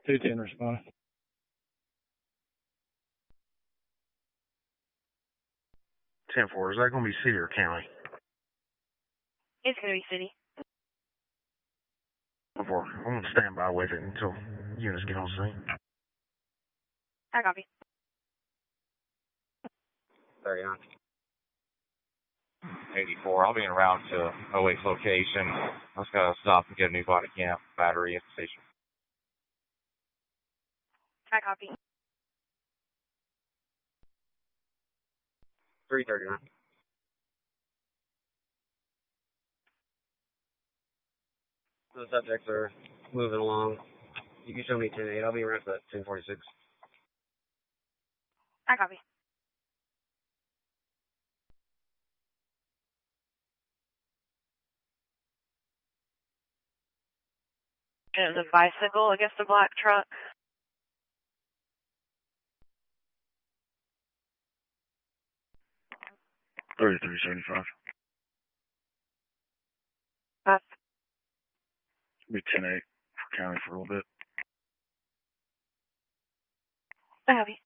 210 responding. 10-4, is that going to be city or county? It's going to be city. 10-4, I'm going to stand by with it until units get on scene. I copy. 39. 84, I'll be en route to 08's location. I just got to stop and get a new body camp battery at the station. I copy. 339. The subjects are moving along. You can show me 10-8. I'll be around at 10:46. I copy. There's a bicycle against a black truck. $33.75. Pass. Be 10-8 for county for a little bit. I copy.